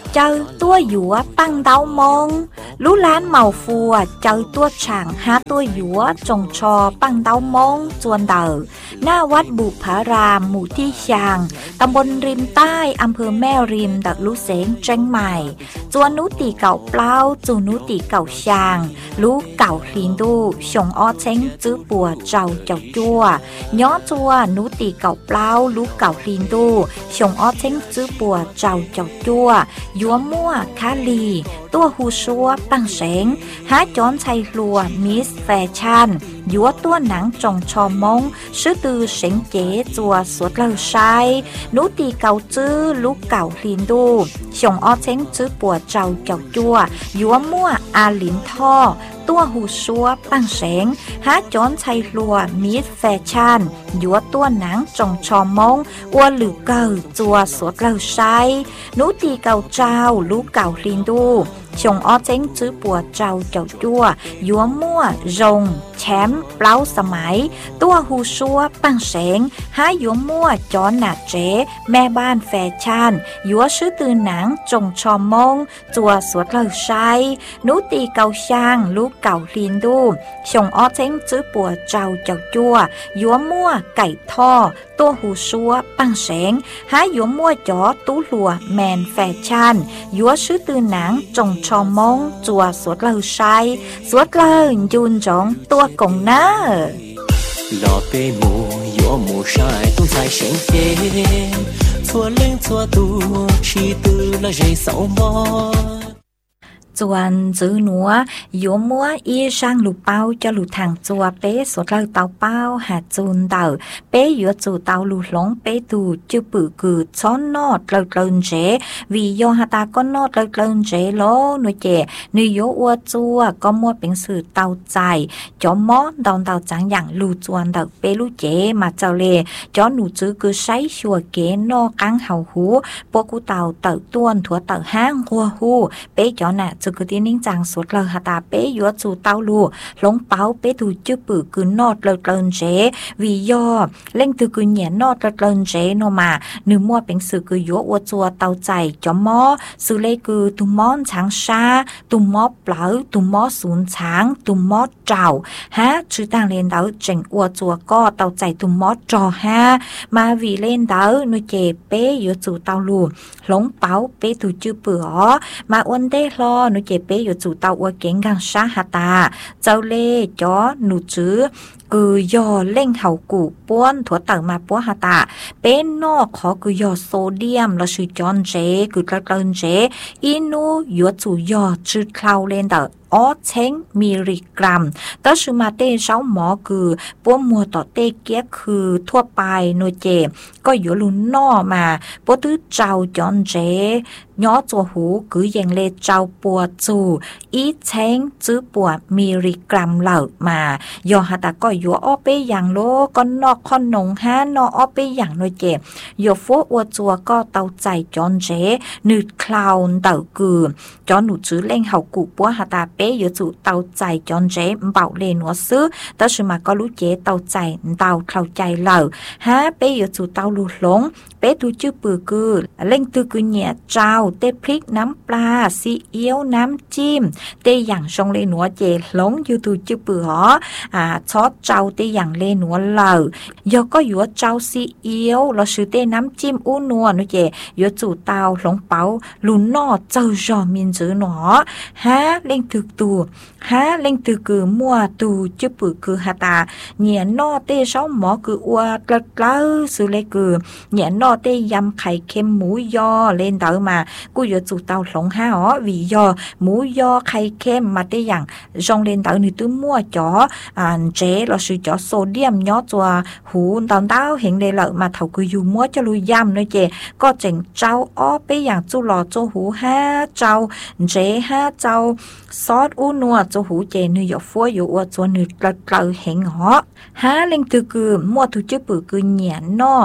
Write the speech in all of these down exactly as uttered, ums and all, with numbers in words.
chơi tua dúa băng đau mông lú lán màu phùa chơi tua chẳng há tua dúa trồng trò băng đau mông chวนเดอหน้าวัดบุพารามหมู่ที่ชางตำบลริมใต้อำเภอแม่ริมดักลุเสงเชียงใหม่จวนนุตีเก่าเปล่าจูนุตีเก่าชางลูกเก่าลินดูชงอ้อเช้งจื้อปัวเจ้าเจ้าจัวย้อจัวนุตีเก่าเปล่าลูกเก่าลินดูชงอ้อเช้งจื้อปัวเจ้าเจ้าจัวยัวมั่วคาลีตัวหูชัวปังเสงหาจอนชัยลัวมิสแฟชั่นยัวตัวหนังจงชอมงชื่อตือเสงเจ๋จัวสวดเลอชายนุตีเก่าจื้อลูกเก่าลินดูชงอ้อเช้งจื้อปัวเจ้าเจ้าจัวยัวมั่วอาลินท่อตัวหูชัวปังเสงหาจอนชัยลัวมิสแฟชั่นยัวตัวหนังจงชอมงอัวหลือเก่าจัวสวดเลอชายนุตีเก่าเจ้าลูกเก่าลินดูชงอ้อเจ้งจื้อปัวเจ้าเจ้าจัวยัวมั่วรงแชมป์เปล่าสมัยตัวหูชัวปังเสงหายัวมั่วจอนหนาเจ๋แม่บ้านแฟชั่นยัวชื่อตือหนังจงชอมงจัวสวดเลอชัยนุตีเก่าช่างลูกเก่าลินดูชงอ้อเจ้งจื้อปัวเจ้าเจ้าจัวยัวมั่วไก่ท่อตัวหูชัวปังเสงหายัวมั่วจ๋อตู้หลัวแมนแฟชั่นยัวชื่อตือหนังจงชอมงจัวสวดเลอชัยสวดเลอยุนจงตัวกงเนอ老北木有木晒东在身边错冷错度是得了人扫毛จวนจื้อหนัวยัวมัวอีช่างลูเป้าจะลูทางจัวเป๊สวดเลอเตาเป้าหาจูนเตาเป๊ยัวจูเตาลูหลงเป๊ตูจื้อปื้อกือช้อนนอดเลอเลินเจวิโยหาตาก็นอดเลอเลินเจโลหน่วยเจนิโยอัวจัวก็มัวเป็นสื่อเตาใจจอมอดอนเตาจังอย่างลูจวนเตาเป๊ลูเจมาเจ้าเลจอหนูจื้อคือใช้ชัวเก๋นอกังเห่าหูปวกูเตาเตาต้วนถั่วเตาห้างหัวหูเป๊จอน่ะคือที่นิ่งจังสุดเลยหาตาเป๊ยัวจูเต้าลูหลงเป้าเป๊ตูจื้อปื้อคือนอดเลยเลินเจวิยอเล่งตือคือเหนียนนอดเลยเลินเจโนมาหนึ่งมัวเป็นสื่อคือยัวอัวจัวเต้าใจจอมอสื่อเลยคือตุมอนช้างชาตุมอเปล่าตุมอศูนย์ช้างตุมอเจ้าฮะชื่อต่างเล่นเต้าเจงอัวจัวก็เต้าใจตุมอจอฮะมาวีเล่นเต้าหนุ่ยเจเป๊ยัวจูเต้าลูหลงเป้าเป๊ตูจื้อปื้ออ๋อมาอ้วนเด้รอหนูเจเป้อยู่จู่เตาอัวเก่งกังชาหาตาเจ้าเล่จ้อหนูจื้อคือยอเล่งเห่ากูป้วนถั่วเต่ามาป้วหาตาเป็นนอกขอคือยอโซเดียมแล้วชื่อจอนเจคือกระเตินเจอินูยัวจู่ยอชื่อคลาวเลนเตอร์อ๋อเช้งมิลลิกรัมแต่ชื่อมาเต้เช้าหมอคือป้วมัวต่อเต้เกี้ยคือทั่วไปโนเจก็อยู่ลุนนอมาป้วตื้อเจ้าจอนเจย้อจัวหูคือยังเลเจ้าปัวจูอีเช้งจื้อปัวมิลลิกรัมเหล่ามายอหาตาก็ยัวอ้อเป้อย่างโลก็นอกคอนนงฮานออ้อเป้อย่างโนเจยัวฟัวอัวจัวก็เตาใจจอนเจนืดคลาวเต่ากือจอนหนูจื้อเล่งเห่ากูปัวหาตาเป้ยัวจู่เตาใจจอนเจเบาเลนัวซื้อแต่ชื่อมาก็รู้เจเตาใจเตาเข้าใจเหล่าฮะเป้ยัวจู่เตาลูหลงเป้ตูจื้อปื้อกือเล่งตือกือเนี่ยเจ้าเต้พริกน้ำปลาซีเอียวน้ำจิ้มเต้อย่างชงเลนัวเจหลงยูตูจื้อปื้อหออ่าซอสเจ้าเต้อย่างเลนัวเหล่ายอก็ยัวเจ้าซีเอียวเราซื้อเต้น้ำจิ้มอู้นัวนุเจยัวจู่เตาหลงเป๋าลุนนอเจ้าจอมินจื้อหนอฮะเล่งตึกตูฮะเล่งตึกคือมัวตูจื้อปื้อคือหาตาเหนียนนอเต้เช้าหมอคืออัวกระกล้าซื้อเลยคือเหนียนนอเต้ยำไข่เค็มหมูยอเล่นเตามากูยัวจู่เตาหลงห้าอ๋อวียอหมูยอไข่เค็มมาเต้อย่างจงเล่นเตาหนึ่งตื้อมัวจ๋ออ่านเจเราซื้อจ๋อโซเดียมย้อจัวหูตอนเต้าเห็นเลยเหล่ามาเท่าคืออยู่มัวจะลุยยำเลยเจก็เจ๋งเจ้าอ้อไปอย่างจู่หล่อจู่หูห้าเจ้าเจห้าเจ้าซอสอู้นัวจู่หูเจนึยฟัวอยู่อัวจัวนึกกระเกลเห็นหอห้าเล่งตือคือมัวทุจื้อปื้อคือเหนียนนอเ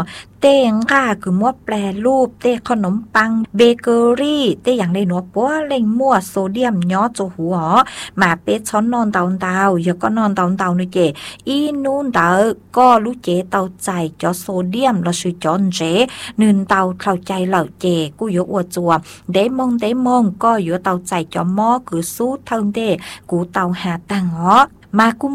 เต้งค่ะคือมั่วแปรรูปเต้ขนมปังเบเกอรี่เต้อย่างในหนัวปัวเล่งมั่วโซเดียมย้อโจหัวมาเป็ดช้อนนอนเตาเตาอย่าก็นอนเตาเตานี่เจอีนู่นเตาก็รู้เจเตาใจจอโซเดียมเราชื่อจอนเจนืนเตาเข้าใจเหล่าเจกูยกอวดจัวเดมองเดมองก็อยู่เตาใจจอมอคือสู้เทิงเดกูเตาหาตังเหาะมากุ